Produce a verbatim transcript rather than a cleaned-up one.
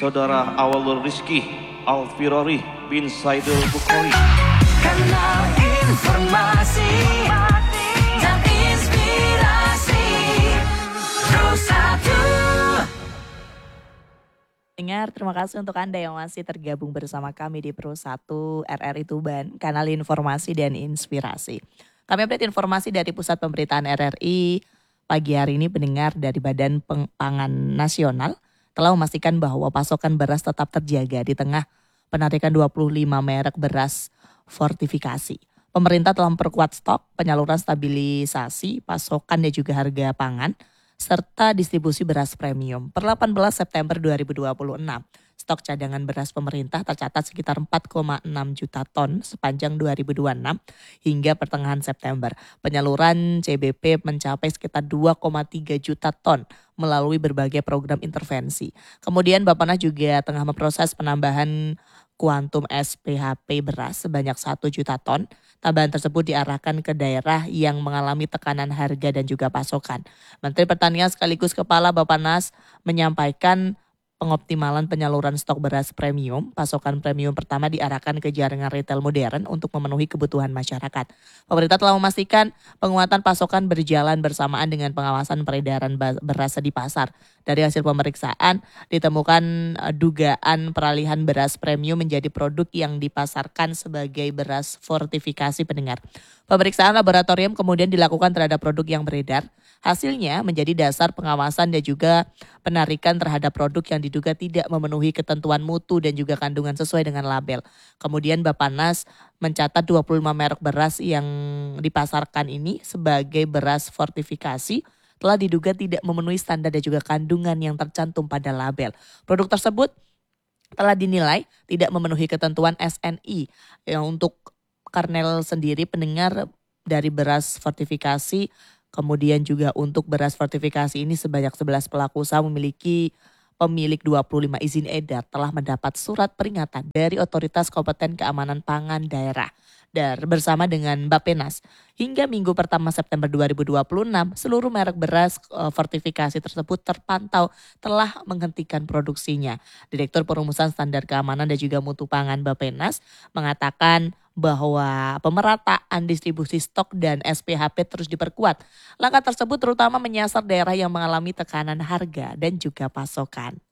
Saudara Awalur Rizki Al-Firari bin Saidul Bukhari. Kanal informasi dan inspirasi Pro satu. Dengar, terima kasih untuk Anda yang masih tergabung bersama kami di Pro satu R R I Tuban, kanal informasi dan inspirasi. Kami update informasi dari Pusat Pemberitaan R R I. Pagi hari ini pendengar dari Badan Pangan Nasional telah memastikan bahwa pasokan beras tetap terjaga di tengah penarikan dua puluh lima merek beras fortifikasi. Pemerintah telah memperkuat stok, penyaluran stabilisasi, pasokan dan juga harga pangan, serta distribusi beras premium. Per delapan belas September dua ribu dua puluh enam, stok cadangan beras pemerintah tercatat sekitar empat koma enam juta ton sepanjang dua ribu dua puluh enam hingga pertengahan September. Penyaluran C B P mencapai sekitar dua koma tiga juta ton melalui berbagai program intervensi. Kemudian Bappenas juga tengah memproses penambahan kuantum S P H P beras sebanyak satu juta ton. Tambahan tersebut diarahkan ke daerah yang mengalami tekanan harga dan juga pasokan. Menteri Pertanian sekaligus Kepala Bappenas menyampaikan pengoptimalan penyaluran stok beras premium. Pasokan premium pertama diarahkan ke jaringan retail modern untuk memenuhi kebutuhan masyarakat. Pemerintah telah memastikan penguatan pasokan berjalan bersamaan dengan pengawasan peredaran beras di pasar. Dari hasil pemeriksaan ditemukan dugaan peralihan beras premium menjadi produk yang dipasarkan sebagai beras fortifikasi pendengar. Pemeriksaan laboratorium kemudian dilakukan terhadap produk yang beredar. Hasilnya menjadi dasar pengawasan dan juga penarikan terhadap produk yang diduga tidak memenuhi ketentuan mutu dan juga kandungan sesuai dengan label. Kemudian Bappenas mencatat dua puluh lima merek beras yang dipasarkan ini sebagai beras fortifikasi telah diduga tidak memenuhi standar dan juga kandungan yang tercantum pada label. Produk tersebut telah dinilai tidak memenuhi ketentuan S N I. Yang untuk kernel sendiri pendengar dari beras fortifikasi, kemudian juga untuk beras fortifikasi ini sebanyak sebelas pelaku usaha memiliki pemilik dua puluh lima izin edar telah mendapat surat peringatan dari Otoritas Kompeten Keamanan Pangan Daerah dan bersama dengan Bappenas. Hingga minggu pertama September dua ribu dua puluh enam, seluruh merek beras fortifikasi tersebut terpantau telah menghentikan produksinya. Direktur Perumusan Standar Keamanan dan juga Mutu Pangan Bappenas mengatakan bahwa pemerataan distribusi stok dan S P H P terus diperkuat. Langkah tersebut terutama menyasar daerah yang mengalami tekanan harga dan juga pasokan.